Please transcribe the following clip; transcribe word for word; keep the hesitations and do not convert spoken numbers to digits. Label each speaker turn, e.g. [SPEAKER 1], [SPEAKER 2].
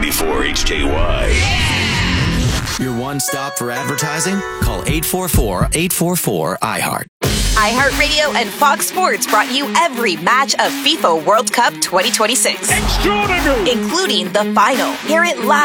[SPEAKER 1] ninety-four H K Y.
[SPEAKER 2] Your one stop for advertising? Call eight four four, eight four four, I heart.
[SPEAKER 3] iHeartRadio and Fox Sports brought you every match of FIFA World Cup twenty twenty-six.
[SPEAKER 4] Extraordinary!
[SPEAKER 3] Including the final. Hear it live